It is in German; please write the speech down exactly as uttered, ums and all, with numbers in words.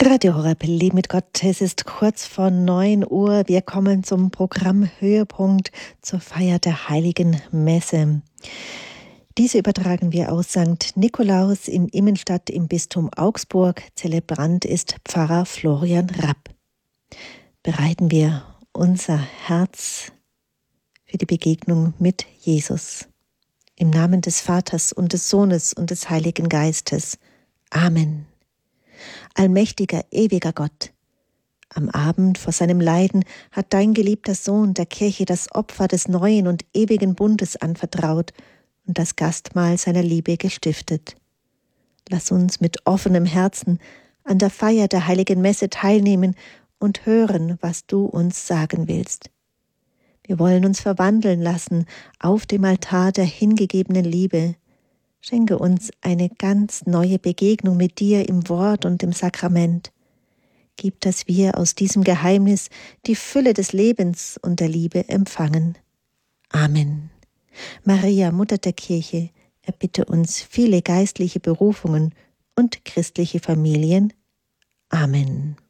Radio Horeb, Leben mit Gott. Es ist kurz vor neun Uhr. Wir kommen zum Programmhöhepunkt zur Feier der Heiligen Messe. Diese übertragen wir aus Sankt Nikolaus in Immenstadt im Bistum Augsburg. Zelebrant ist Pfarrer Florian Rapp. Bereiten wir unser Herz für die Begegnung mit Jesus. Im Namen des Vaters und des Sohnes und des Heiligen Geistes. Amen. Allmächtiger, ewiger Gott, am Abend vor seinem Leiden hat dein geliebter Sohn der Kirche das Opfer des neuen und ewigen Bundes anvertraut und das Gastmahl seiner Liebe gestiftet. Lass uns mit offenem Herzen an der Feier der Heiligen Messe teilnehmen und hören, was du uns sagen willst. Wir wollen uns verwandeln lassen auf dem Altar der hingegebenen Liebe. Schenke uns eine ganz neue Begegnung mit dir im Wort und im Sakrament. Gib, dass wir aus diesem Geheimnis die Fülle des Lebens und der Liebe empfangen. Amen. Maria, Mutter der Kirche, erbitte uns viele geistliche Berufungen und christliche Familien. Amen.